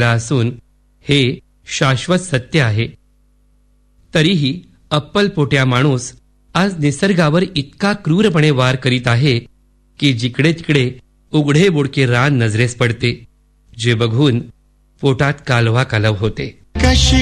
असून हे शाश्वत सत्य आहे. तरीही अप्पलपोट्या माणूस आज निसर्गावर इतका क्रूरपणे वार करीत आहे की जिकडे तिकडे उघडे बोडके रान नजरेस पडते, जे बघून पोटात कालवा कालव होते.